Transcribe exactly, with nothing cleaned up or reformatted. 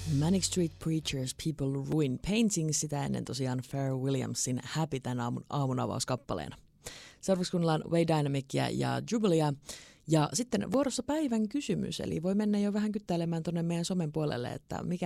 Manic Street Preachers, People Ruin Paintings, sitä ennen tosiaan Pharrell Williamsin Happy tämän aamun, aamun avauskappaleena. Seuraavaksi kuunnellaan Way Dynamicia ja Jubilia. Ja sitten vuorossa päivän kysymys, eli voi mennä jo vähän kyttäilemään tuonne meidän somen puolelle, että mikä